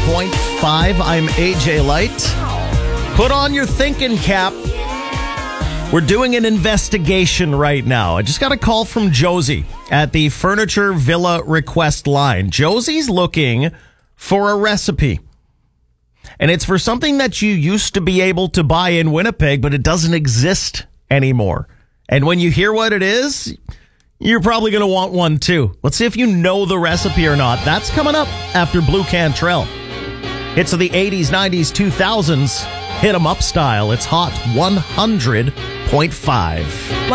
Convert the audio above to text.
100.5. I'm AJ Light. Put on your thinking cap. We're doing an investigation right now. I just got a call from Josie at the Furniture Villa request line. Josie's looking for a recipe. And it's for something that you used to be able to buy in Winnipeg, but it doesn't exist anymore. And when you hear what it is, you're probably going to want one too. Let's see if you know the recipe or not. That's coming up after Blue Cantrell. Hits of the 80s, 90s, 2000s. Hit 'em up style. It's Hot 100.5.